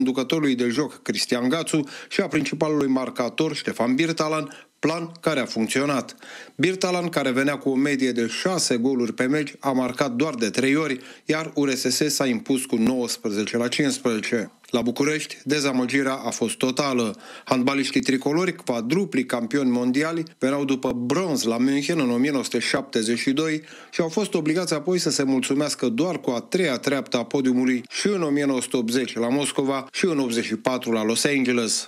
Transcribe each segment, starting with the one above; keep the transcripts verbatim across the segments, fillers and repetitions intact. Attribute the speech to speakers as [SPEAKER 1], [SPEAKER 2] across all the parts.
[SPEAKER 1] conducătorului de joc Cristian Gațu și a principalului marcator Ștefan Birtalan, plan care a funcționat. Birtalan, care venea cu o medie de șase goluri pe meci, a marcat doar de trei ori, iar U R S S s-a impus cu nouăsprezece la cincisprezece. La București, dezamăgirea a fost totală. Handbaliștii tricolori, quadrupli campioni mondiali, veneau după bronz la München în o mie nouă sute șaptezeci și doi și au fost obligați apoi să se mulțumească doar cu a treia treaptă a podiumului și în o mie nouă sute optzeci la Moscova și în optzeci și patru la Los Angeles.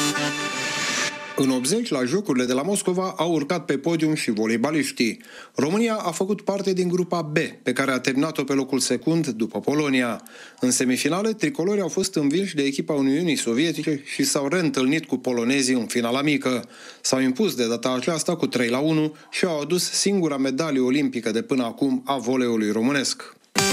[SPEAKER 1] În optzeci, la Jocurile de la Moscova, au urcat pe podium și voleibaliștii. România a făcut parte din grupa B, pe care a terminat-o pe locul secund după Polonia. În semifinale, tricolorii au fost învinși de echipa Uniunii Sovietice și s-au reîntâlnit cu polonezii în finala mică. S-au impus de data aceasta cu trei la unu și au adus singura medalie olimpică de până acum a voleiului românesc.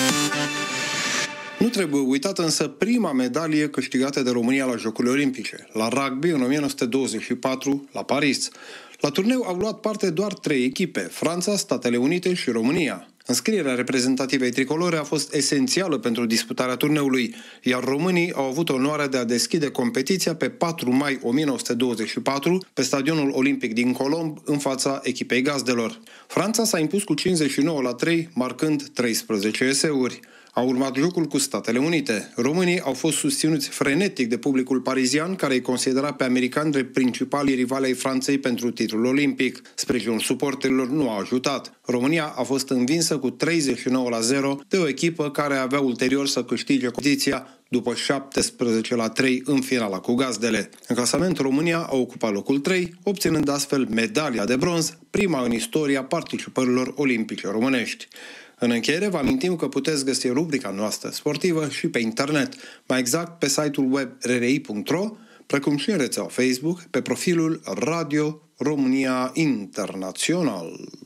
[SPEAKER 1] Nu trebuie uitată însă prima medalie câștigată de România la Jocurile Olimpice, la rugby în o mie nouă sute douăzeci și patru, la Paris. La turneu au luat parte doar trei echipe, Franța, Statele Unite și România. Înscrierea reprezentativei tricolore a fost esențială pentru disputarea turneului, iar românii au avut onoarea de a deschide competiția pe patru mai o mie nouă sute douăzeci și patru pe stadionul olimpic din Colomb, în fața echipei gazdelor. Franța s-a impus cu cincizeci și nouă la trei, marcând treisprezece eseuri. A urmat jocul cu Statele Unite. Românii au fost susținuți frenetic de publicul parizian, care îi considera pe americani drept principalii rivali ai Franței pentru titlul olimpic. Sprijinul suporterilor nu a ajutat. România a fost învinsă cu treizeci și nouă la zero de o echipă care avea ulterior să câștige competiția după șaptesprezece la trei în finala cu gazdele. În clasament, România a ocupat locul trei, obținând astfel medalia de bronz, prima în istoria participărilor olimpice românești. În încheiere, vă amintim că puteți găsi rubrica noastră sportivă și pe internet, mai exact pe site-ul web r r i punct r o, precum și în rețeaua Facebook, pe profilul Radio România Internațional.